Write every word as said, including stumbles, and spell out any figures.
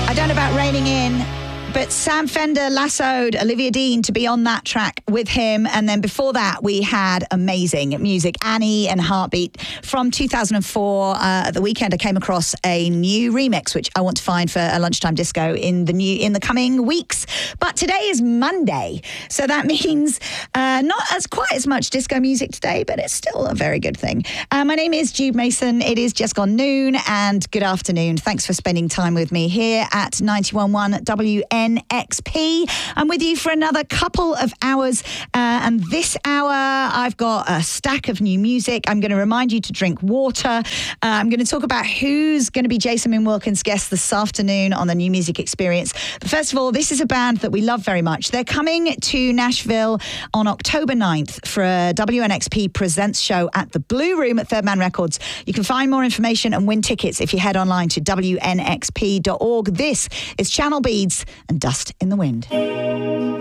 I don't know about Raining In, but Sam Fender lassoed Olivia Dean to be on that track with him. And then before that, we had amazing music. Annie and Heartbeat from two thousand four. Uh, at the weekend, I came across a new remix, which I want to find for a lunchtime disco in the new in the coming weeks. But today is Monday, so that means uh, not as quite as much disco music today, but it's still a very good thing. Uh, my name is Jude Mason. It is just gone noon, and good afternoon. Thanks for spending time with me here at ninety-one point one W N X P. I'm with you for another couple of hours, uh, and this hour I've got a stack of new music. I'm going to remind you to drink water. Uh, I'm going to talk about who's going to be Jason Min Wilkins' guest this afternoon on the New Music Experience. But first of all, this is a band that we love very much. They're coming to Nashville on October ninth for a W N X P Presents show at the Blue Room at Third Man Records. You can find more information and win tickets if you head online to W N X P dot org. This is Channel Beads and Dust in the Wind.